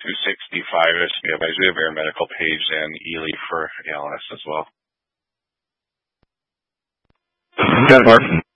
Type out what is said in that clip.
265 SB advice. We have Air Medical page and Ely for ALS as well. Got it, Mark.